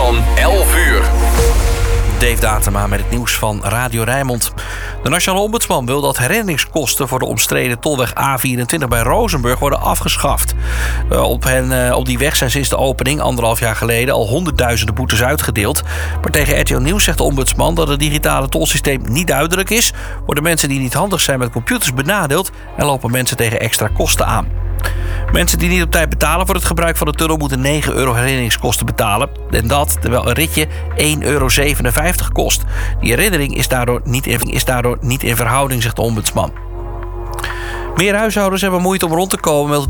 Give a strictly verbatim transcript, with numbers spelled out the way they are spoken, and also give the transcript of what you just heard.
van elf uur. Dave Datema met het nieuws van Radio Rijnmond. De Nationale Ombudsman wil dat herinneringskosten voor de omstreden tolweg A vierentwintig bij Rozenburg worden afgeschaft. Op, hen, op die weg zijn sinds de opening, anderhalf jaar geleden, al honderdduizenden boetes uitgedeeld. Maar tegen R T L Nieuws zegt de ombudsman dat het digitale tolsysteem niet duidelijk is, worden mensen die niet handig zijn met computers benadeeld en lopen mensen tegen extra kosten aan. Mensen die niet op tijd betalen voor het gebruik van de tunnel moeten negen euro herinneringskosten betalen. En dat terwijl een ritje één euro zevenenvijftig kost. Die herinnering is daardoor niet in, is daardoor niet in verhouding, zegt de ombudsman. Meer huishoudens hebben moeite om rond te komen